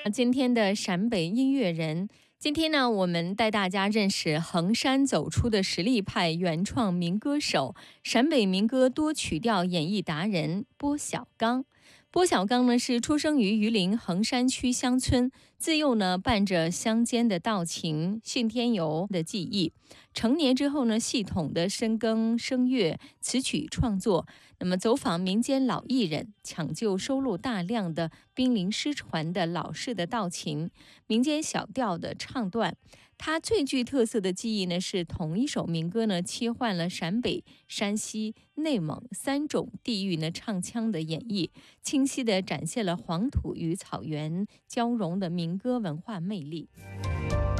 今天的陕北音乐人，今天呢，我们带大家认识衡山走出的实力派原创民歌手、陕北民歌多曲调演绎达人波小刚。波小刚呢是出生于榆林衡山区乡村，自幼呢伴着乡间的道情、信天游的技艺。成年之后呢，系统的深耕声乐、词曲创作，那么走访民间老艺人，抢救收录大量的濒临失传的老式的道情、民间小调的唱段。他最具特色的技艺呢，是同一首民歌呢，切换了陕北、山西、内蒙3种地域呢唱腔的演绎，清晰地展现了黄土与草原交融的民歌文化魅力。